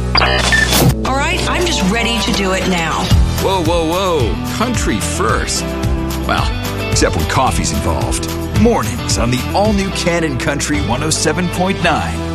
All right, I'm just ready to do it now. Whoa, whoa, whoa. Country first. Well, except when coffee's involved. Mornings on the all-new Cannon Country 107.9.